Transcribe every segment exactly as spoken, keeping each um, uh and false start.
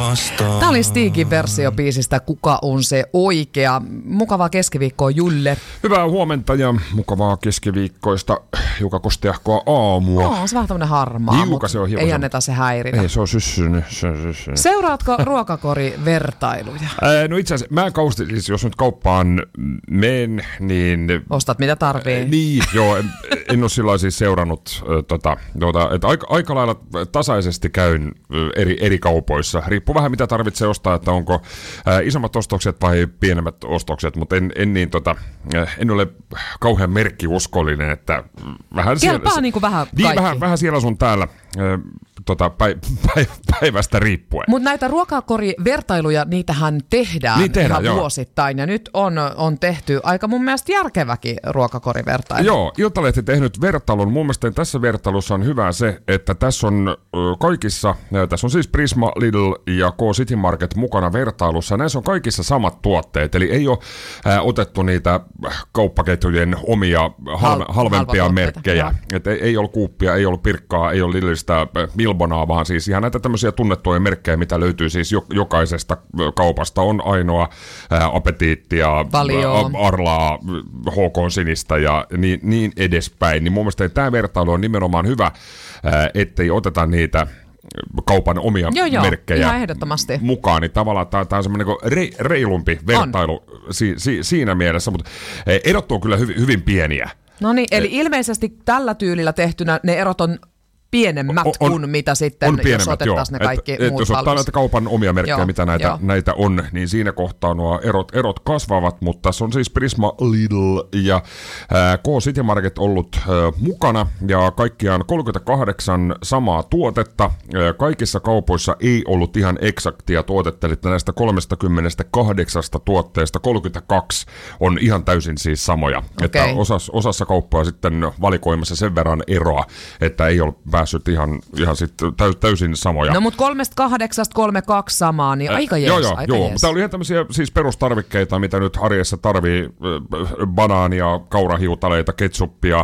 vastaan. Tämä oli Stigin versio biisistä Kuka on se oikea. Mukavaa keskiviikkoa, Julle. Hyvää huomenta ja mukavaa keskiviikkoista hiukan kosteahkoa aamua. No, se on vähän tämmönen harmaa, Hiukan se on hiukan ei se- anneta se häiritä. Ei, se on syssynyt. Se on syssynyt. Seuraatko ruokakorivertailuja? Ää, no itse asiassa, mä en kausti, siis jos nyt kauppaan menen, niin... Ostat mitä tarvii. Niin, joo, en, en ole sillä siis seurannut, äh, tota, tota, että aika, aika lailla tasaisesti käyn äh, eri, eri kaupoissa. Riippuu vähän mitä tarvitsee ostaa, että onko äh, isommat ostokset vai pienemmät ostokset, mutta en, en, niin, tota, äh, en ole kauhean merkkiuskollinen, että vähän siellä... Kelpaa niinku vähän niin, kaikki. vähän, vähän siellä sun täällä äh, tota, päi, päi, päivästä riippuen. Mutta näitä ruokakorivertailuja, niitähän tehdään, Niin tehdään, ihan joo. vuosittain. Ja nyt on, on tehty aika mun mielestä järkeväkin ruokakorivertailu. Joo, Iltalehti tehnyt vertailun. Mun mielestä tässä vertailussa on hyvä se, että tässä on ö, kaikissa, ö, tässä on siis Prisma, Lidl ja K City Market mukana vertailussa. Näissä on kaikissa samat tuotteet, eli ei ole ä, otettu niitä kauppaketjujen omia halve, Hal- halvempia halpatuotteita, merkkejä. Et ei, ei ollut Kuuppia, ei ollut Pirkkaa, ei ollut Lidlistä Milbonaa, vaan siis ihan näitä tämmöisiä tunnettuja merkkejä, mitä löytyy siis jo, jokaisesta kaupasta. On ainoa ä, Apetiittia, Valio. Arlaa, H K Sinistä ja niin, niin edespäin. Niin mun mielestä tämä vertailu on nimenomaan hyvä, ää, ettei oteta niitä kaupan omia Joo, joo, merkkejä ihan ehdottomasti. mukaan. Niin tavallaan tämä on semmoinen niin re, reilumpi vertailu si, si, siinä mielessä, mutta erot on kyllä hyvin, hyvin pieniä. No niin, eli ilmeisesti tällä tyylillä tehtynä ne erot on pienemmät On- on- kuin mitä sitten, On jos pienemmät, joo. otettaisiin ne kaikki et, et muut jos ottaa valmis. näitä kaupan omia merkkejä, Joo, mitä näitä, joo. näitä on, niin siinä kohtaa nuo erot, erot kasvavat, mutta tässä on siis Prisma, Lidl ja ää, K City Market ollut ää, mukana, ja kaikkiaan kolmekymmentäkahdeksan samaa tuotetta. Ää, kaikissa kaupoissa ei ollut ihan eksaktia tuotetta, eli näistä kolmekymmentäkahdeksan tuotteesta kolmekymmentäkaksi on ihan täysin siis samoja. Okei. Että osas, osassa kauppoja sitten valikoimassa sen verran eroa, että ei ole päässyt ihan, ihan sit täys, täysin samoja. No mut kolmesta kahdeksasta kolme kaksi samaa, niin aika jees, Joo, joo, aika joo. jees. Mutta oli ihan tämmöisiä siis perustarvikkeita, mitä nyt arjessa tarvii. äh, Banaania, kaurahiutaleita, ketsuppia, äh,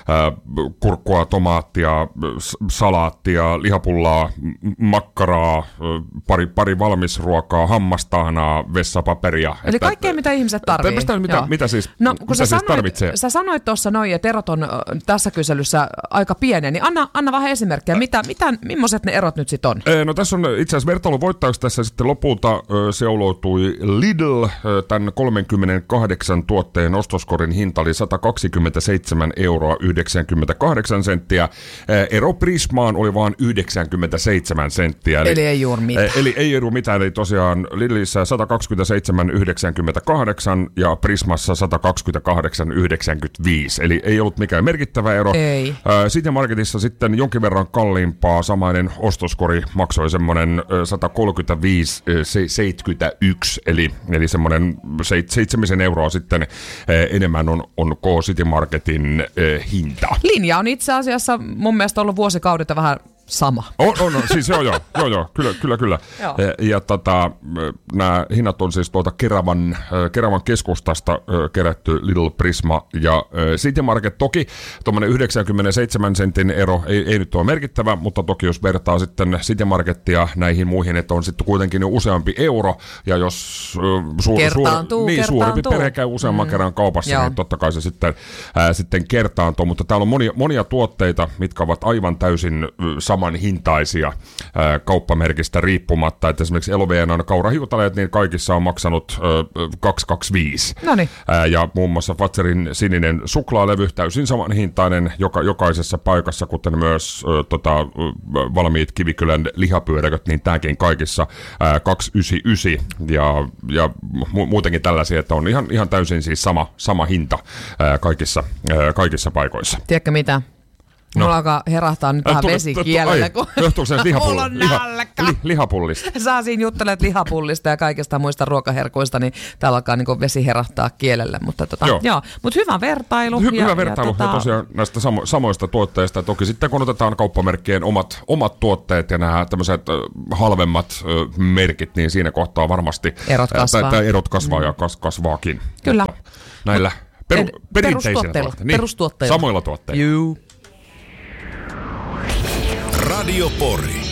kurkkua, tomaattia, s- salaattia, lihapullaa, m- makkaraa, äh, pari, pari valmisruokaa, hammastahnaa, vessapaperia. Eli kaikkea, mitä ihmiset tarvii. Tämmöistä, mitä, Joo. mitä siis, No, kun mitä sä siis sanoit, tarvitsee. sä sanoit tuossa noin, että erot on ö, tässä kyselyssä aika pieniä, niin anna, anna vähän esimerkkejä. Mitä, mitä, millaiset ne erot nyt sitten on? Ee, No tässä on itse asiassa vertailun voittajaksi tässä sitten lopulta ö, seuloutui Lidl. Ö, Tämän kolmekymmentäkahdeksan tuotteen ostoskorin hinta oli sata kaksikymmentäseitsemän euroa yhdeksänkymmentäkahdeksan senttiä. Ee, Ero Prismaan oli vain yhdeksänkymmentäseitsemän senttiä. Eli ei juuri mitään. Eli, eli ei juuri mitään, eli tosiaan Lidlissä sata kaksikymmentäseitsemän yhdeksänkymmentäkahdeksan ja Prismassa sata kaksikymmentäkahdeksan yhdeksänkymmentäviisi. Eli ei ollut mikään merkittävä ero. Ei. Ö, City Marketissa sitten jonkin verran kalliimpaa, samainen ostoskori maksoi semmoinen ö, sata kolmekymmentäviisi seitsemänkymmentäyksi, eli, eli semmoinen seit, seitsemisen euroa sitten ö, enemmän on, on K City Marketin ö, hinta. Linja on itse asiassa mun mielestä ollut vuosikaudet vähän sama. On, on, on, siis joo, joo, joo, joo, kyllä, kyllä, kyllä. Joo. Ja, ja tota, nämä hinnat on siis tuolta Keravan, Keravan keskustasta ö, kerätty Lidl, Prisma ja ö, City Market. Toki tuommoinen yhdeksänkymmentäseitsemän sentin ero ei, ei nyt ole merkittävä, mutta toki jos vertaa sitten City Marketia näihin muihin, että on sitten kuitenkin jo useampi euro, ja jos ö, suur, Kertaantuu, suur, niin, suurempi kertaantuu. perhe käy useamman mm. kerran kaupassa, Joo. niin totta kai se sitten, ää, sitten kertaantuu, mutta täällä on monia, monia tuotteita, mitkä ovat aivan täysin ö, saman hintaisia ää, kauppamerkistä riippumatta, että esimerkiksi L V N:n kaurahiutaleet, niin kaikissa on maksanut ö, kaksisataakaksikymmentäviisi. Noniin. Ää, ja muun muassa Fazerin sininen suklaalevy täysin saman hintainen joka, jokaisessa paikassa, kuten myös ö, tota, ö, valmiit Kivikylän lihapyöräköt, niin tämäkin kaikissa ää, kaksisataayhdeksänkymmentäyhdeksän ja, ja mu- muutenkin tällaisia, että on ihan, ihan täysin siis sama, sama hinta ää, kaikissa, ää, kaikissa paikoissa. Tiedätkö mitä? No. Mulla alkaa herahtaa nyt vähän Tule- vesi tu- tu- kielellä, ai, kun johtuuko se lihapull- mulla on liha- nälkä. li- lihapullista? Saa siinä juttelet lihapullista ja kaikista muista ruokaherkuista, niin täällä alkaa niin vesi herahtaa kielelle. Mutta tota, joo. Joo. Joo, mut hyvä vertailu. Hy- ja, hyvä vertailu ja, ja, tota, tosiaan näistä samo- samoista tuotteista. Toki sitten kun otetaan kauppamerkkien omat, omat tuotteet ja nämä tämmöiset äh, halvemmat äh, merkit, niin siinä kohtaa varmasti Erot kasvaa. Äh, tai, tai erot kasvaa mm. ja kas, kasvaakin. Kyllä. Mutta näillä peru- Ed- perinteisillä perustuotteilla. tuotteilla. Niin, Perustuotteilla. samoilla tuotteilla. Juu. Radio Pori.